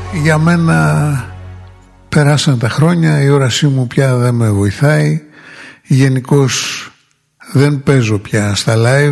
Για μένα περάσαν τα χρόνια, η όρασή μου πια δεν με βοηθάει. Γενικώς δεν παίζω πια στα live.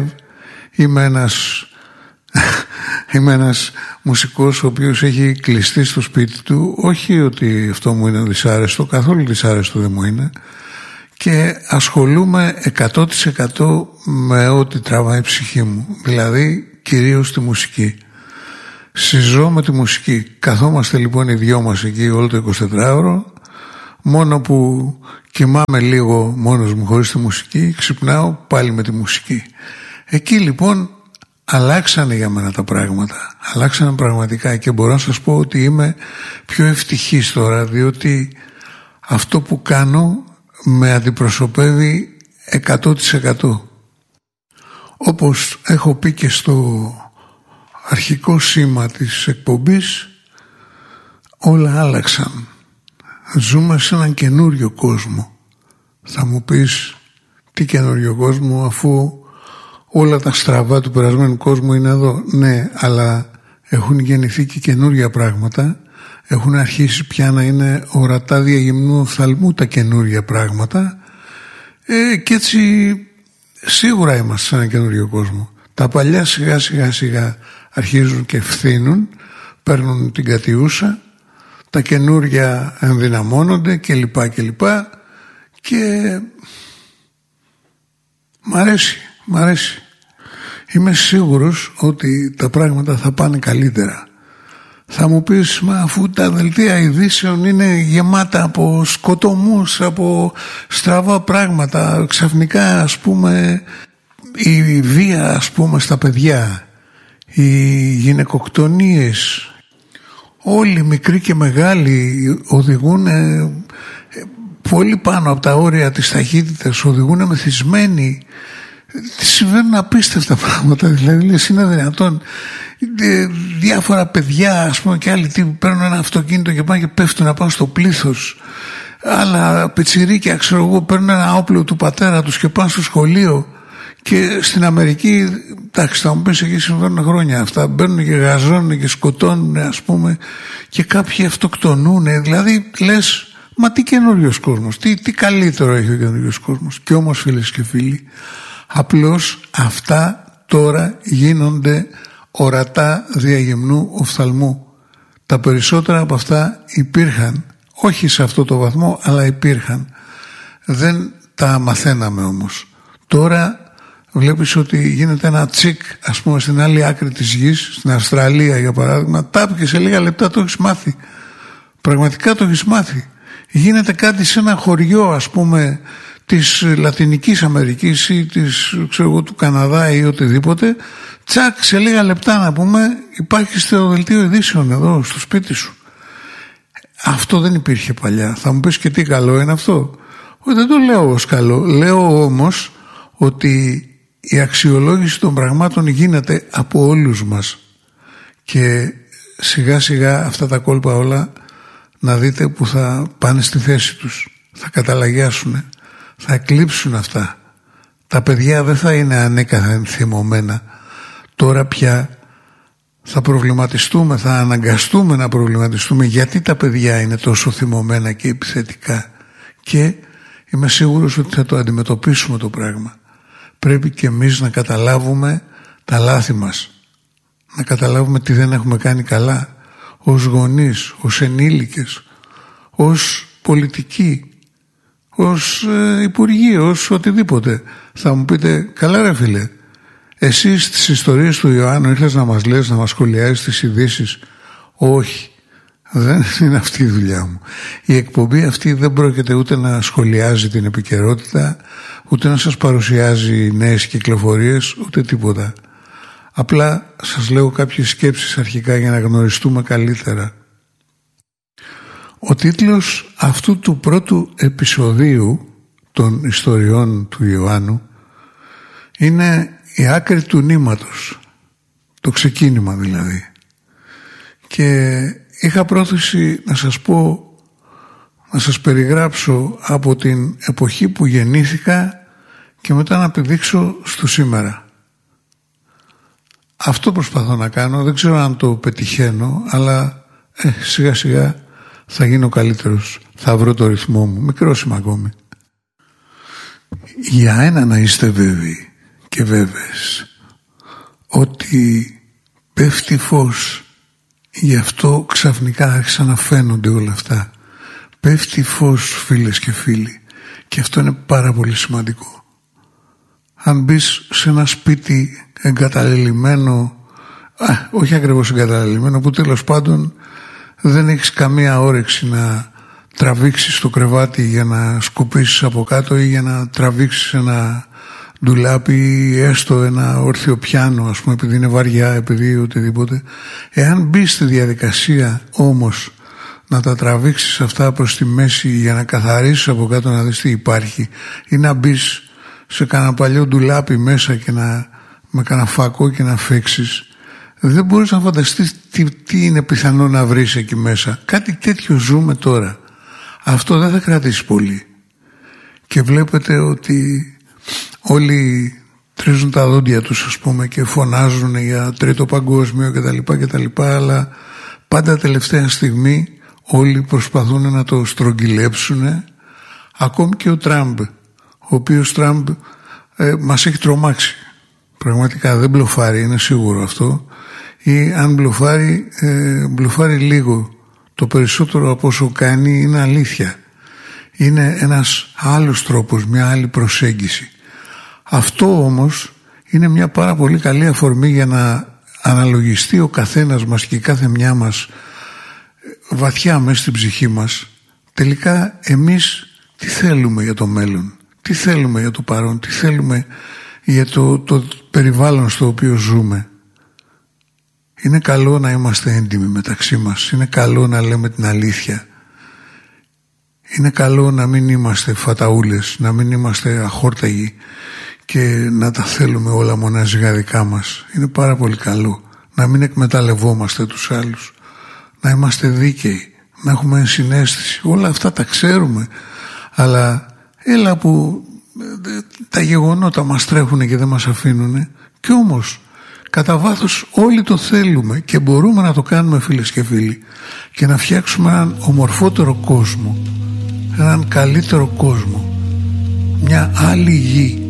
Είμαι ένας μουσικός ο οποίος έχει κλειστεί στο σπίτι του. Όχι ότι αυτό μου είναι δυσάρεστο, καθόλου δυσάρεστο δεν μου είναι. Και ασχολούμαι 100% με ό,τι τραβάει η ψυχή μου. Δηλαδή κυρίως τη μουσική. Συζώ με τη μουσική. Καθόμαστε λοιπόν οι δυο μας εκεί όλο το 24ωρο. Μόνο που κοιμάμαι λίγο μόνος μου χωρίς τη μουσική, ξυπνάω πάλι με τη μουσική. Εκεί λοιπόν αλλάξανε για μένα τα πράγματα. Αλλάξανε πραγματικά και μπορώ να σας πω ότι είμαι πιο ευτυχής τώρα, διότι αυτό που κάνω με αντιπροσωπεύει 100%. Όπως έχω πει και στο αρχικό σήμα της εκπομπής, όλα άλλαξαν. Ζούμε σε έναν καινούριο κόσμο. Θα μου πεις, τι καινούριο κόσμο, αφού όλα τα στραβά του περασμένου κόσμου είναι εδώ. Ναι, αλλά έχουν γεννηθεί και καινούρια πράγματα. Έχουν αρχίσει πια να είναι ορατά διαγυμνού οφθαλμού τα καινούρια πράγματα. Και έτσι σίγουρα είμαστε σε έναν καινούριο κόσμο. Τα παλιά σιγά σιγά αρχίζουν και φθήνουν, παίρνουν την κατιούσα, τα καινούρια ενδυναμώνονται κλπ. Και μ' αρέσει. Είμαι σίγουρος ότι τα πράγματα θα πάνε καλύτερα. Θα μου πεις, μα αφού τα δελτία ειδήσεων είναι γεμάτα από σκοτωμούς, από στραβά πράγματα, ξαφνικά ας πούμε η βία ας πούμε στα παιδιά, οι γυναικοκτονίες, όλοι μικροί και μεγάλοι οδηγούν πολύ πάνω από τα όρια της ταχύτητας, οδηγούν μεθυσμένοι. Συμβαίνουν απίστευτα πράγματα, δηλαδή λες είναι δυνατόν διάφορα παιδιά ας πούμε και άλλοι τύποι παίρνουν ένα αυτοκίνητο και πάνε και πέφτουν να πάνε στο πλήθος, άλλα πιτσιρίκια ξέρω εγώ παίρνουν ένα όπλο του πατέρα τους και πάνε στο σχολείο. Και στην Αμερική, εντάξει, θα μου πεις εκεί συμβαίνουν χρόνια αυτά, μπαίνουν και γαζώνουν και σκοτώνουν ας πούμε και κάποιοι αυτοκτονούν, δηλαδή λες μα τι καινούριος κόσμος, τι καλύτερο έχει ο καινούριος κόσμος. Και όμως φίλες και φίλοι, απλώς αυτά τώρα γίνονται ορατά διαγυμνού οφθαλμού. Τα περισσότερα από αυτά υπήρχαν, όχι σε αυτό το βαθμό, αλλά υπήρχαν. Δεν τα μαθαίναμε όμως. Τώρα βλέπεις ότι γίνεται ένα τσικ ας πούμε στην άλλη άκρη της γης, στην Αυστραλία για παράδειγμα, τάπ και σε λίγα λεπτά το έχεις μάθει. Πραγματικά το έχεις μάθει. Γίνεται κάτι σε ένα χωριό ας πούμε της Λατινικής Αμερικής ή του Καναδά ή οτιδήποτε, τσακ σε λίγα λεπτά να πούμε υπάρχει στο δελτίο ειδήσεων εδώ στο σπίτι σου. Αυτό δεν υπήρχε παλιά. Θα μου πεις και τι καλό είναι αυτό. Δεν το λέω ως καλό. Λέω όμως ότι η αξιολόγηση των πραγμάτων γίνεται από όλους μας και σιγά σιγά αυτά τα κόλπα όλα να δείτε που θα πάνε στη θέση τους, θα καταλαγιάσουν, θα εκλείψουν αυτά. Τα παιδιά δεν θα είναι ανέκαθεν θυμωμένα. Τώρα πια θα προβληματιστούμε, θα αναγκαστούμε να προβληματιστούμε γιατί τα παιδιά είναι τόσο θυμωμένα και επιθετικά, και είμαι σίγουρος ότι θα το αντιμετωπίσουμε το πράγμα. Πρέπει και εμείς να καταλάβουμε τα λάθη μας, να καταλάβουμε τι δεν έχουμε κάνει καλά ως γονείς, ως ενήλικες, ως πολιτικοί, ως υπουργοί, ως οτιδήποτε. Θα μου πείτε, καλά ρε φίλε, εσύ στις ιστορίες του Ιωάννου ήρθες να μας λες, να μας σχολιάζεις τις ειδήσεις. Όχι, δεν είναι αυτή η δουλειά μου. Η εκπομπή αυτή δεν πρόκειται ούτε να σχολιάζει την επικαιρότητα, ούτε να σας παρουσιάζει νέες κυκλοφορίες, ούτε τίποτα. Απλά σας λέω κάποιες σκέψεις αρχικά για να γνωριστούμε καλύτερα. Ο τίτλος αυτού του πρώτου επεισοδίου των ιστοριών του Ιωάννου είναι «Η άκρη του νήματος», το ξεκίνημα δηλαδή. Και είχα πρόθεση να σας πω, να σας περιγράψω από την εποχή που γεννήθηκα και μετά να πηδήξω στο σήμερα. Αυτό προσπαθώ να κάνω, δεν ξέρω αν το πετυχαίνω, αλλά σιγά σιγά θα γίνω καλύτερος, θα βρω το ρυθμό μου. Μικρός είμαι ακόμη. Για ένα να είστε βέβαιοι και βέβαιες ότι πέφτει φως, γι' αυτό ξαφνικά άρχισαν να φαίνονται όλα αυτά. Πέφτει φως, φίλες και φίλοι, και αυτό είναι πάρα πολύ σημαντικό. Αν μπεις σε ένα σπίτι εγκαταλελειμμένο, όχι ακριβώς εγκαταλελειμμένο, που τέλος πάντων δεν έχεις καμία όρεξη να τραβήξεις το κρεβάτι για να σκουπίσεις από κάτω ή για να τραβήξεις ένα ντουλάπι ή έστω ένα όρθιο πιάνο, ας πούμε, επειδή είναι βαριά, επειδή οτιδήποτε. Εάν μπεις στη διαδικασία όμως να τα τραβήξεις αυτά προς τη μέση για να καθαρίσεις από κάτω, να δεις τι υπάρχει, ή να μπεις σε κανένα παλιό ντουλάπι μέσα και με κανένα φακό και να φέξεις, δεν μπορείς να φανταστείς τι είναι πιθανό να βρεις εκεί μέσα. Κάτι τέτοιο ζούμε τώρα. Αυτό δεν θα κρατήσει πολύ. Και βλέπετε ότι όλοι τρίζουν τα δόντια τους, ας πούμε, και φωνάζουν για τρίτο παγκόσμιο κτλ, αλλά πάντα τελευταία στιγμή όλοι προσπαθούν να το στρογγυλέψουν. Ακόμη και ο Τραμπ, ο οποίος Τραμπ μας έχει τρομάξει. Πραγματικά δεν μπλοφάρει, είναι σίγουρο αυτό, ή αν μπλοφάρει λίγο. Το περισσότερο από όσο κάνει είναι αλήθεια. Είναι ένας άλλος τρόπος, μια άλλη προσέγγιση. Αυτό όμως είναι μια πάρα πολύ καλή αφορμή για να αναλογιστεί ο καθένας μας και η κάθε μια μας βαθιά μέσα στην ψυχή μας, τελικά εμείς τι θέλουμε για το μέλλον, τι θέλουμε για το παρόν, τι θέλουμε για το περιβάλλον στο οποίο ζούμε. Είναι καλό να είμαστε έντιμοι μεταξύ μας, είναι καλό να λέμε την αλήθεια, είναι καλό να μην είμαστε φαταούλες, να μην είμαστε αχόρταγοι και να τα θέλουμε όλα μονάζιγα δικά μας. Είναι πάρα πολύ καλό να μην εκμεταλλευόμαστε τους άλλους, να είμαστε δίκαιοι, να έχουμε ενσυναίσθηση. Όλα αυτά τα ξέρουμε, αλλά έλα που τα γεγονότα μας τρέχουν και δεν μας αφήνουν. Και όμως κατά βάθος όλοι το θέλουμε και μπορούμε να το κάνουμε, φίλες και φίλοι, και να φτιάξουμε έναν ομορφότερο κόσμο, έναν καλύτερο κόσμο, μια άλλη γη.